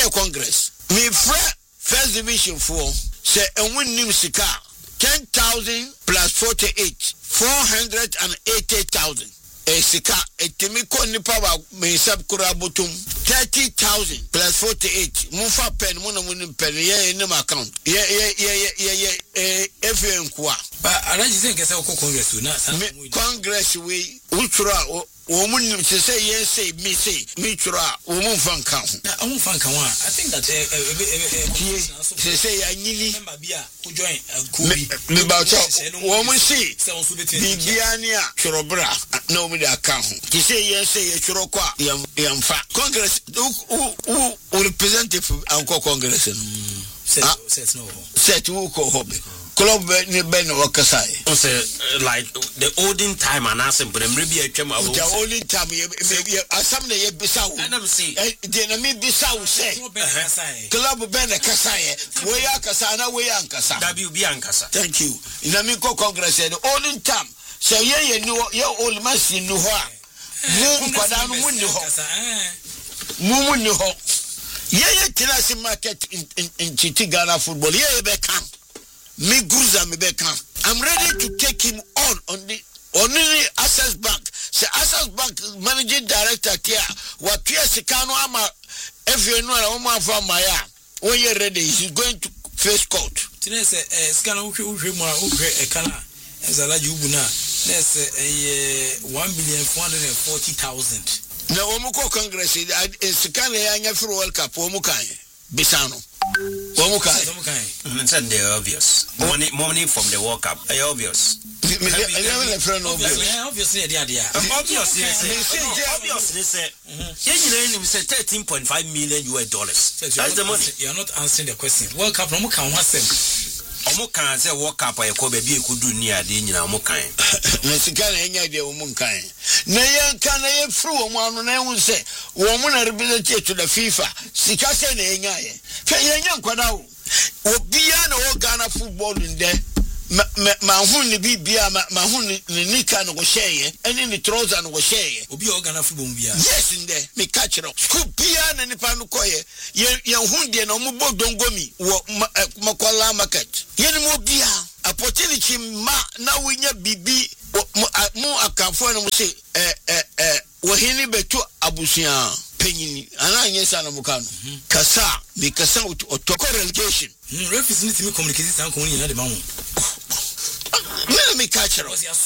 Congress. Me first division for say and win nim sika 10,000 plus 48 480,000. Sika etimiko nipa ba me sab kura botum 30,000 plus 48 mufa pen mo na munim pen ye nim account ye FM kwa ba araji se nkesa ko Congress na Congress we ultra woman say yes say me say me try woman fan count I think that say anyini member bia who join me about woman see bibiania chorobra no me account say yes say chorokwa yamfa Congress who representative anko Congress says no set who ko hobe club ni ben wakasai say like the olden time and asem but maybe a twem the olden time maybe asam na ye bisawo and say de na me bisawo say club ben kasai we akasa na we ankasa bi ankasa thank you ina me ko Congress the olden time say ye old man sin no ho a mu kwada no mu ni ho mu ni ho ye tenasi market in Ghana football ye be kan me Guruza me beka. I'm ready to take him on the Access Bank. Say Access Bank managing director here. What you sikano ama if you know ama from Maya. When you're ready, he's going to face court. Today say sikano ukwe kana ezalaji ubuna. Let's 1,440,000. Na omuko Congress sikano yanya for World Cup omukan Bisano. They're obvious. Money from the World Cup. Obvious. Obviously, say $13.5 million US. That's the money. You're not answering the question. World Cup, no can Omo kan say World Cup ay ko be bi ekudu ni ade nyina omo kan. Na sika na enya de omo kan. Na yan kan na ye fru omo anu na ehun say wo mo na represent to the FIFA. Sika say na enya ye. Fe enya nkwada wo. Obia na wo Ghana football nde. Ma hun ni bibia ma hun ni nika no go share eni ni trouser no go share obi o Ghana football bia yes nde me catch no school bia na nipa no koye ye hun de no mo bodongomi wo makola market ye ni mo bia opportunity ma na winya bibi mo akanfo no mo say wo hini betu abusia penyini ana nyesa na mukano kasa me kasa otoko relegation referee ni timi communicate san ko ni na de ma ho me catch no